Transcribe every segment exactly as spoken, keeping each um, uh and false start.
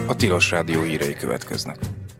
A Tilos Rádió hírei következnek.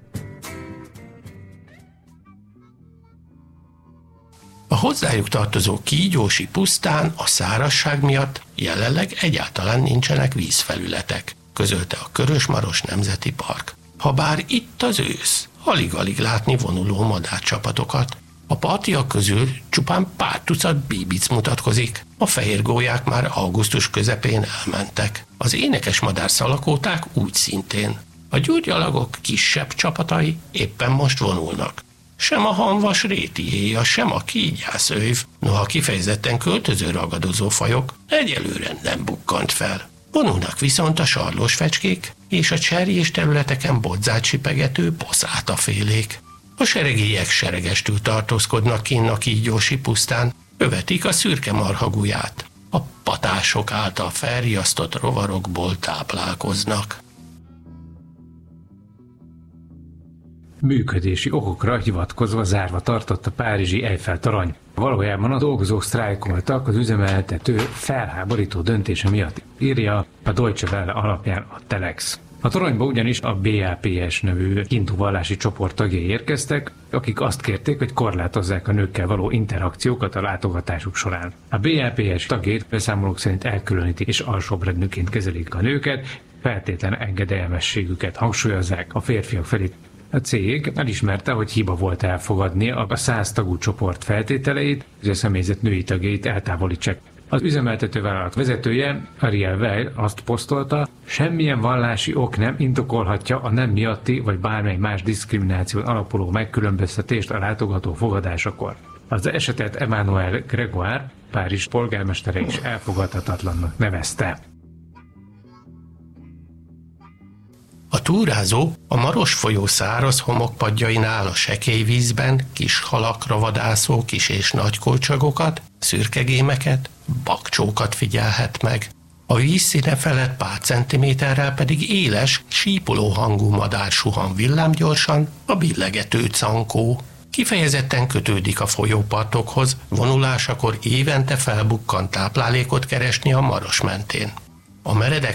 A hozzájuk tartozó Kígyósi pusztán a szárazság miatt jelenleg egyáltalán nincsenek vízfelületek, közölte a Körös-Maros Nemzeti Park. Habár itt az ősz, alig-alig látni vonuló madárcsapatokat. A partiak közül csupán pár tucat bíbic mutatkozik. A fehér gólyák már augusztus közepén elmentek. Az énekes madárszalakóták úgy szintén. A gyurgyalagok kisebb csapatai éppen most vonulnak. Sem a hanvas rétihéja, sem a kígyászőv, noha kifejezetten költöző ragadozó fajok egyelőre nem bukkant fel. Vonulnak viszont a sarlós fecskék és a cserjés területeken bodzát sipegető boszátafélék. A seregélyek seregestül tartózkodnak kinn a Kígyósi pusztán, követik a szürke marhaguját. A patások által felriasztott rovarokból táplálkoznak. Működési okokra hivatkozva zárva tartott a párizsi Eiffel torony. Valójában a dolgozók sztrájkoltak az üzemeltető felháborító döntése miatt, írja a Deutsche Welle alapján a Telex. A toronyba ugyanis a bé á pé es nevű kintú vallási csoport tagjai érkeztek, akik azt kérték, hogy korlátozzák a nőkkel való interakciókat a látogatásuk során. A bé á pé es tagjait beszámolók szerint elkülönítik és alsóbrendűként kezelik a nőket, feltétlen engedelmességüket hangsúlyozzák a férfiak felé. A cég elismerte, hogy hiba volt elfogadni a száz tagú csoport feltételeit, hogy a személyzet női tagjait eltávolítsák. Az üzemeltető vállalat vezetője, Ariel Weil azt posztolta, semmilyen vallási ok nem indokolhatja a nem miatti vagy bármely más diszkrimináción alapuló megkülönböztetést a látogató fogadásakor. Az esetet Emmanuel Grégoire, Párizs polgármestere is elfogadhatatlannak nevezte. A túrázó a Maros folyó száraz homokpadjainál a sekély vízben kis halakra vadászó kis és nagy kolcsagokat, szürkegémeket, bakcsókat figyelhet meg. A vízszíne felett pár centiméterrel pedig éles, sípoló hangú madár suhan villámgyorsan, a billegető cankó. Kifejezetten kötődik a folyópartokhoz, vonulásakor évente felbukkant táplálékot keresni a Maros mentén. A meredek